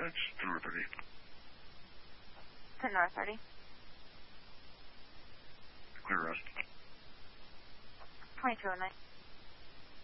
That's to North 30. To North 30. Clear rest. 2209.